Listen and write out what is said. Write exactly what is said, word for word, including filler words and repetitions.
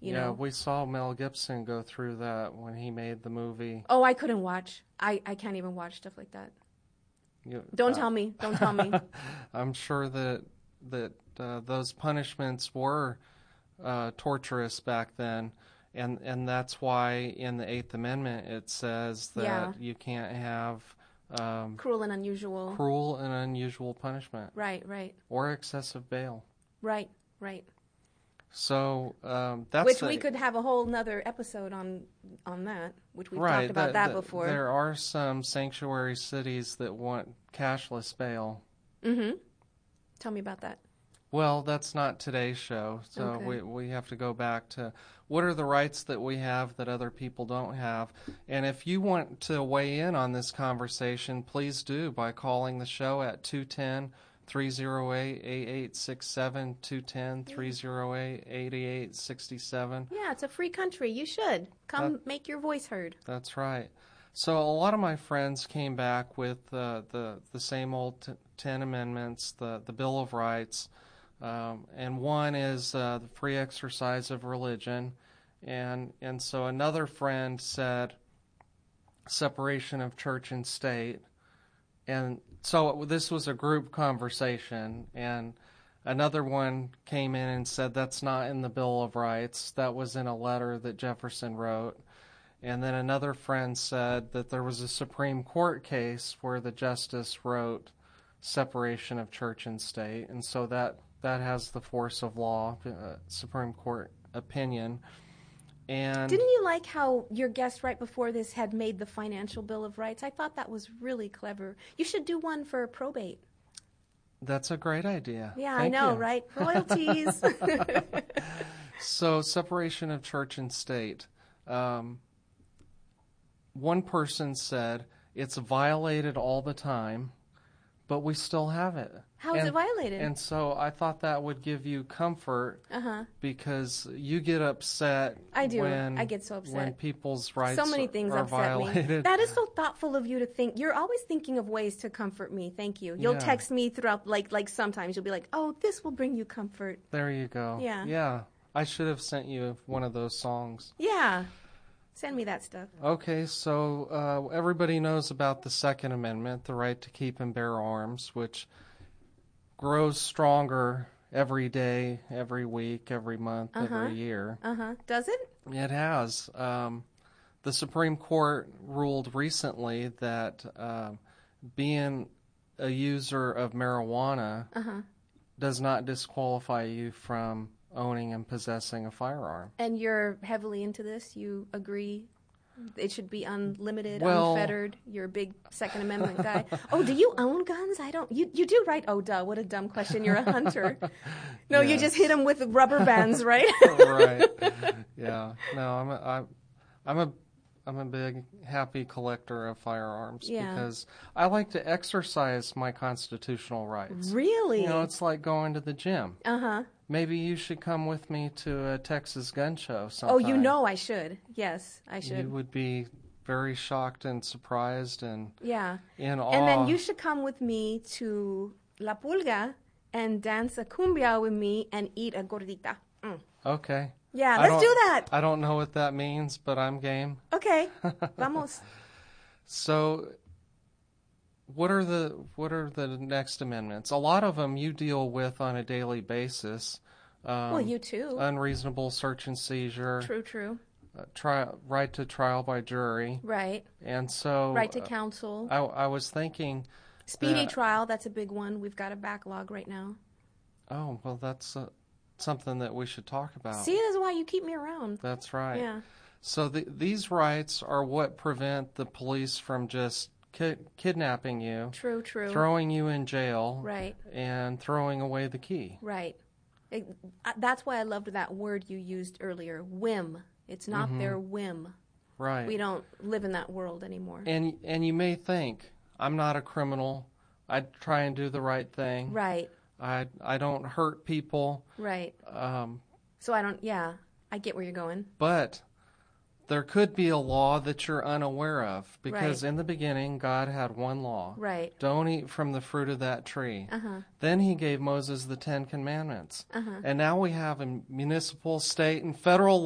You yeah, know? we saw Mel Gibson go through that when he made the movie. Oh, I couldn't watch. I, I can't even watch stuff like that. You, Don't uh, tell me. Don't tell me. I'm sure that that uh, those punishments were uh, torturous back then, and and that's why in the Eighth Amendment it says that Yeah. you can't have um, Cruel and unusual. cruel and unusual punishment Right, right, or excessive bail. right, right. So um, that's Which the, we could have a whole nother episode on on that, which we've right, talked about the- that the- before. There are some sanctuary cities that want cashless bail. Mm-hmm. Tell me about that. Well, that's not today's show, so Okay. we we have to go back to what are the rights that we have that other people don't have. And if you want to weigh in on this conversation, please do by calling the show at two one zero, three zero eight, eight eight six seven, two one zero, three zero eight, eight eight six seven. Yeah, it's a free country. You should come That- make your voice heard. That's right. So a lot of my friends came back with uh, the the same old t- Ten Amendments, the the Bill of Rights, um, and one is uh, the free exercise of religion, and and so another friend said separation of church and state, and so this was a group conversation, and another one came in and said that's not in the Bill of Rights, that was in a letter that Jefferson wrote. And then another friend said that there was a Supreme Court case where the justice wrote separation of church and state, and so that, that has the force of law, uh, Supreme Court opinion. And Didn't you like how your guest right before this had made the financial Bill of Rights? I thought that was really clever. You should do one for probate. that's a great idea. Yeah, Thank I know, you. right? Royalties. So separation of church and state. Um, one person said it's violated all the time, but we still have it. How is And- it violated? And so I thought that would give you comfort Uh-huh. because you get upset I do. when I get so upset. when people's rights So many things are upset violated. me. That is so thoughtful of you to think. You're always thinking of ways to comfort me. Thank you. You'll Yeah. text me throughout, like like sometimes you'll be like, "Oh, this will bring you comfort." There you go. Yeah. Yeah. I should have sent you one of those songs. Yeah. Send me that stuff. Okay, so uh, everybody knows about the Second Amendment, the right to keep and bear arms, which grows stronger every day, every week, every month, Uh-huh. every year. Uh-huh. Does it? It has. Um, the Supreme Court ruled recently that um being a user of marijuana Uh-huh. does not disqualify you from owning and possessing a firearm. And you're heavily into this? You agree it should be unlimited, Well- unfettered? You're a big Second Amendment guy. Oh, do you own guns? I don't. You you do, right? Oh, duh. What a dumb question. You're a hunter. No, you Yes. just hit them with rubber bands, right? Right. Yeah. No, I'm a, I'm, I'm a I'm a big happy collector of firearms Yeah. because I like to exercise my constitutional rights. Really? You know, it's like going to the gym. Uh-huh. Maybe you should come with me to a Texas gun show sometime. Oh, you know I should. Yes, I You should. would be very shocked and surprised and Yeah. in awe. And then you should come with me to La Pulga and dance a cumbia with me and eat a gordita. Mm. Okay. Yeah, I let's don't- do that. I don't know what that means, but I'm game. Okay. Vamos. So, what are the what are the next amendments? A lot of them you deal with on a daily basis. Um, Well, you too. unreasonable search and seizure, True, true. uh, trial, right to trial by jury, Right. and so Right to uh, counsel. I, I was thinking, Speedy that- trial, that's a big one. We've got a backlog right now. oh well, that's uh, something that we should talk about. See, that's why you keep me around. That's right. Yeah. So the, these rights are what prevent the police from just ki- kidnapping you, True, true. throwing you in jail, Right, and throwing away the key. right. It, uh, that's why I loved that word you used earlier, whim. It's not Mm-hmm. their whim. Right. We don't live in that world anymore. And and you may think, I'm not a criminal. I try and do the right thing. Right, I I don't hurt people. right. Um, So I don't, yeah, I get where you're going. but there could be a law that you're unaware of because Right. in the beginning God had one law. Right. Don't eat from the fruit of that tree. Uh-huh. Then he gave Moses the Ten Commandments. Uh-huh. And now we have a municipal, state, and federal